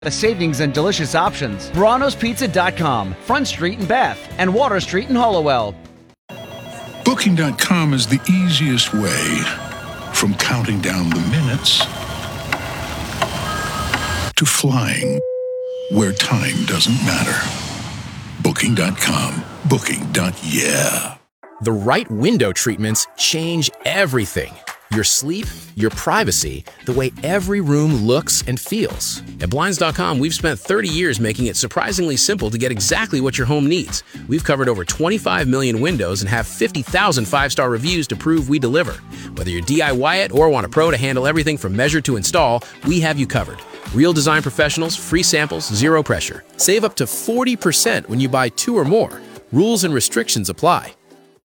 Savings and delicious options. Brano'sPizza.com, Front Street in Bath, and Water Street in Hollowell. Booking.com is the easiest way from counting down the minutes to flying where time doesn't matter. Booking.com. Booking.yeah. The right window treatments change everything. Your sleep, your privacy, the way every room looks and feels. At Blinds.com, we've spent 30 years making it surprisingly simple to get exactly what your home needs. We've covered over 25 million windows and have 50,000 five-star reviews to prove we deliver. Whether you're DIY it or want a pro to handle everything from measure to install, we have you covered. Real design professionals, free samples, zero pressure. Save up to 40% when you buy 2 or more. Rules and restrictions apply.